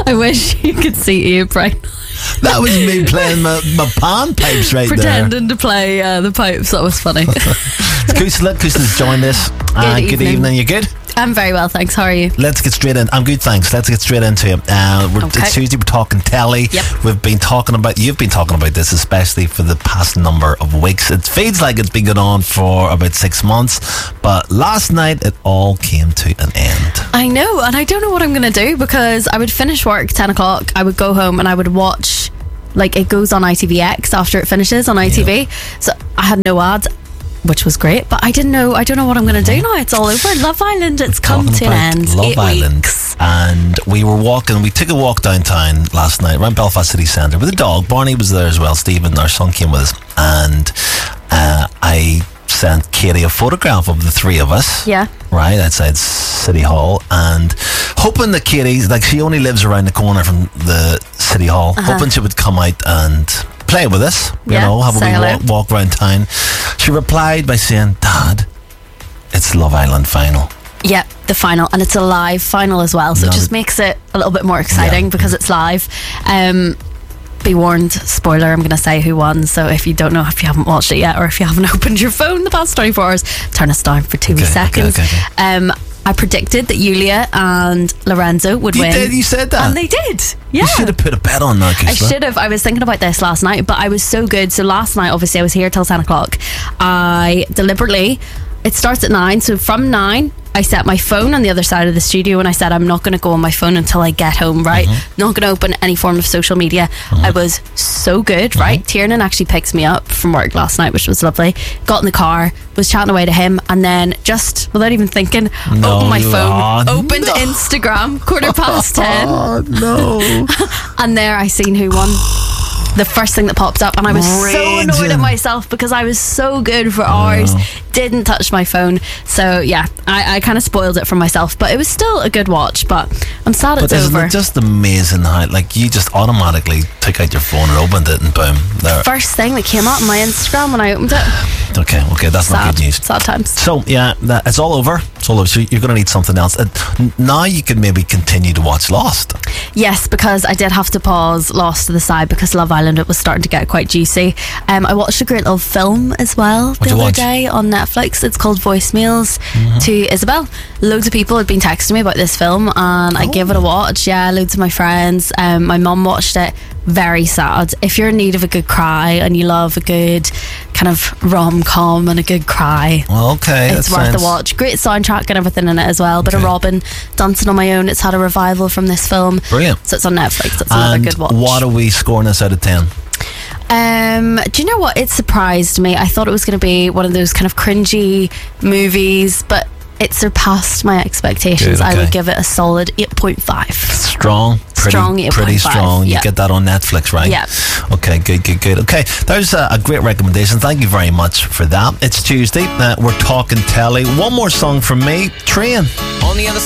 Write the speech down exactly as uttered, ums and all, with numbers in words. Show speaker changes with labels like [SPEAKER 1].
[SPEAKER 1] I wish you could see Ian right now.
[SPEAKER 2] That was me playing my, my pan pipes right
[SPEAKER 1] Pretending
[SPEAKER 2] there.
[SPEAKER 1] to play uh, the pipes. That was funny.
[SPEAKER 2] Kusla, Kusla's joined us. Uh,
[SPEAKER 1] Good
[SPEAKER 2] good
[SPEAKER 1] evening.
[SPEAKER 2] evening. You good?
[SPEAKER 1] I'm very well, thanks. How are you?
[SPEAKER 2] Let's get straight in. I'm good, thanks. Let's get straight into it. Uh, we're,
[SPEAKER 1] Okay.
[SPEAKER 2] It's Tuesday. We're talking telly.
[SPEAKER 1] Yep.
[SPEAKER 2] We've been talking about. You've been talking about this, especially for the past number of weeks. It feels like it's been going on for about six months, but last night it all came to an end.
[SPEAKER 1] I know, and I don't know what I'm going to do, because I would finish work ten o'clock, I would go home and I would watch, like, it goes on I T V X after it finishes on I T V.
[SPEAKER 2] Yeah.
[SPEAKER 1] So I had no ads, which was great, but I didn't know, I don't know what I'm going to do now. It's all over. Love Island, it's come
[SPEAKER 2] Talking
[SPEAKER 1] to an
[SPEAKER 2] about
[SPEAKER 1] end.
[SPEAKER 2] Love
[SPEAKER 1] Eight
[SPEAKER 2] Island.
[SPEAKER 1] weeks.
[SPEAKER 2] And we were walking, we took a walk downtown last night around Belfast City Centre with the dog. Barney was there as well. Stephen, our son, came with us. And uh, I sent Katie a photograph of the three of us.
[SPEAKER 1] Yeah.
[SPEAKER 2] Right outside City Hall, and hoping that Katie, like, she only lives around the corner from the City Hall,
[SPEAKER 1] Uh-huh.
[SPEAKER 2] hoping she would come out and play with us, you
[SPEAKER 1] Yeah,
[SPEAKER 2] know, have a
[SPEAKER 1] say
[SPEAKER 2] wee
[SPEAKER 1] hello.
[SPEAKER 2] walk, walk around town. She replied by saying, "Dad, it's Love Island final."
[SPEAKER 1] Yeah, the final, and it's a live final as well, so
[SPEAKER 2] No,
[SPEAKER 1] it just
[SPEAKER 2] the-
[SPEAKER 1] makes it a little bit more exciting
[SPEAKER 2] Yeah.
[SPEAKER 1] because it's live. Um, be warned, spoiler, I'm going to say who won, so if you don't know, if you haven't watched it yet, or if you haven't opened your phone the past twenty-four hours, turn us down for two
[SPEAKER 2] Okay,
[SPEAKER 1] wee
[SPEAKER 2] okay,
[SPEAKER 1] seconds.
[SPEAKER 2] okay, okay.
[SPEAKER 1] Um, I predicted that Yulia and Lorenzo would
[SPEAKER 2] You
[SPEAKER 1] win.
[SPEAKER 2] did, you said that.
[SPEAKER 1] And they did. Yeah.
[SPEAKER 2] You should have put a bet on that,
[SPEAKER 1] I
[SPEAKER 2] Kusla.
[SPEAKER 1] should have. I was thinking about this last night, but I was so good. So last night, obviously, I was here till ten o'clock. I deliberately, it starts at nine. So from nine, I set my phone on the other side of the studio, and I said, I'm not going to go on my phone until I get home, right?
[SPEAKER 2] Mm-hmm.
[SPEAKER 1] Not going to open any form of social media. I was so good, right?
[SPEAKER 2] Mm-hmm.
[SPEAKER 1] Tiernan actually picked me up from work last night, which was lovely. Got in the car, was chatting away to him, and then just without even thinking,
[SPEAKER 2] No,
[SPEAKER 1] opened my phone,
[SPEAKER 2] oh,
[SPEAKER 1] opened
[SPEAKER 2] no.
[SPEAKER 1] Instagram, quarter past ten.
[SPEAKER 2] Oh, no.
[SPEAKER 1] And there I seen who won. The first thing that popped up, and I was so annoyed
[SPEAKER 2] Raging.
[SPEAKER 1] at myself because I was so good for hours, didn't touch my phone. So yeah, I, I kind of spoiled it for myself, but it was still a good watch. But I'm sad
[SPEAKER 2] But
[SPEAKER 1] it's
[SPEAKER 2] isn't
[SPEAKER 1] over.
[SPEAKER 2] it just amazing how, like, you just automatically took out your phone and opened it, and boom, there.
[SPEAKER 1] First thing that came up on my Instagram when I opened it.
[SPEAKER 2] Okay, okay, that's not
[SPEAKER 1] Sad,
[SPEAKER 2] good news.
[SPEAKER 1] sad times.
[SPEAKER 2] So yeah, that, it's all over. It's all over. So you're going to need something else. Uh, n- now you can maybe continue to watch Lost.
[SPEAKER 1] Yes, because I did have to pause Lost to the side because Love Island, it was starting to get quite juicy. Um, I watched a great little film as well
[SPEAKER 2] What'd
[SPEAKER 1] the
[SPEAKER 2] you
[SPEAKER 1] other
[SPEAKER 2] watch?
[SPEAKER 1] day on Netflix. It's called Voicemails to Isabel. Loads of people had been texting me about this film, and I gave it a watch. Yeah, loads of my friends. Um, my mum watched it. Very sad. If you're in need of a good cry and you love a good kind of rom-com and a good cry,
[SPEAKER 2] Well, okay,
[SPEAKER 1] it's
[SPEAKER 2] that
[SPEAKER 1] worth
[SPEAKER 2] sounds-
[SPEAKER 1] the watch. Great soundtrack and everything in it as well. Bit of
[SPEAKER 2] Okay.
[SPEAKER 1] Robin, Dancing on My Own. It's had a revival from this film.
[SPEAKER 2] Brilliant.
[SPEAKER 1] So it's on Netflix. It's another
[SPEAKER 2] And
[SPEAKER 1] good watch.
[SPEAKER 2] what are we scoring this out of ten?
[SPEAKER 1] Um, do you know what? It surprised me. I thought it was going to be one of those kind of cringy movies, but it surpassed my expectations.
[SPEAKER 2] Good,
[SPEAKER 1] I
[SPEAKER 2] okay.
[SPEAKER 1] would give it a solid eight point five.
[SPEAKER 2] Strong, pretty,
[SPEAKER 1] Strong, eight
[SPEAKER 2] pretty
[SPEAKER 1] point five,
[SPEAKER 2] strong. You
[SPEAKER 1] yeah.
[SPEAKER 2] get that on Netflix, right?
[SPEAKER 1] Yeah.
[SPEAKER 2] Okay, good, good, good. Okay, there's a, a great recommendation. Thank you very much for that. It's Tuesday. Uh, we're talking telly. One more song from me, Train.
[SPEAKER 3] On the other